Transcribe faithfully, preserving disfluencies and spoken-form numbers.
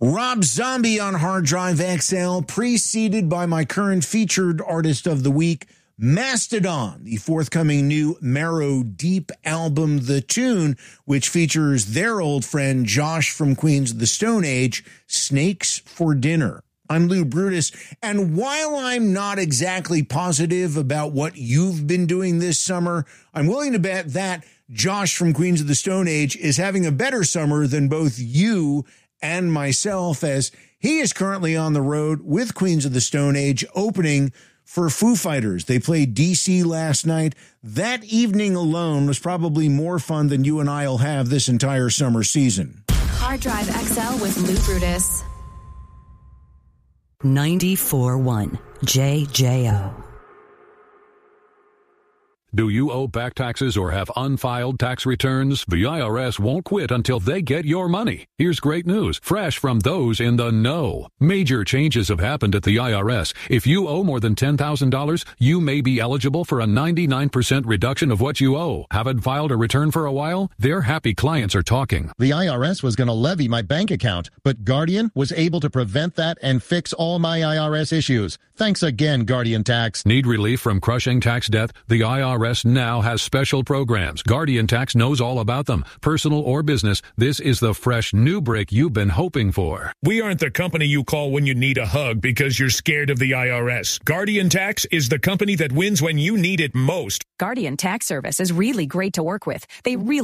Rob Zombie on Hard Drive X L, preceded by my current featured artist of the week, Mastodon, the forthcoming new Marrow Deep album, The Tune, which features their old friend Josh from Queens of the Stone Age, Snakes for Dinner. I'm Lou Brutus, and while I'm not exactly positive about what you've been doing this summer, I'm willing to bet that Josh from Queens of the Stone Age is having a better summer than both you and myself, as he is currently on the road with Queens of the Stone Age opening for Foo Fighters. They played D C last night. That evening alone was probably more fun than you and I'll have this entire summer season. Hard Drive X L with Lou Brutus. ninety-four point one J J O. Do you owe back taxes or have unfiled tax returns? The I R S won't quit until they get your money. Here's great news, fresh from those in the know. Major changes have happened at the I R S. If you owe more than ten thousand dollars, you may be eligible for a ninety-nine percent reduction of what you owe. Haven't filed a return for a while? Their happy clients are talking. The I R S was going to levy my bank account, but Guardian was able to prevent that and fix all my I R S issues. Thanks again, Guardian Tax. Need relief from crushing tax debt? The I R S now has special programs. Guardian Tax knows all about them. Personal or business, this is the fresh new break you've been hoping for. We aren't the company you call when you need a hug because you're scared of the I R S. Guardian Tax is the company that wins when you need it most. Guardian Tax Service is really great to work with. They really